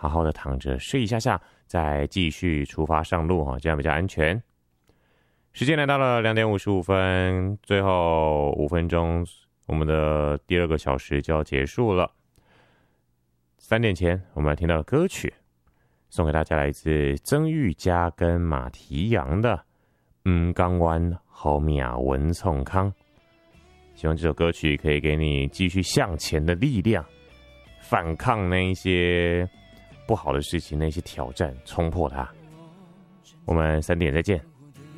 好好的躺着睡一下下，再继续出发上路这样比较安全。时间来到了2点55分，最后5分钟，我们的第2个小时就要结束了。3点前，我们来听到的歌曲，送给大家来自曾玉佳跟马蹄扬的《港湾好命文冲康》。希望这首歌曲可以给你继续向前的力量，反抗那一些不好的事情，那些挑战，冲破它。我们3点再见。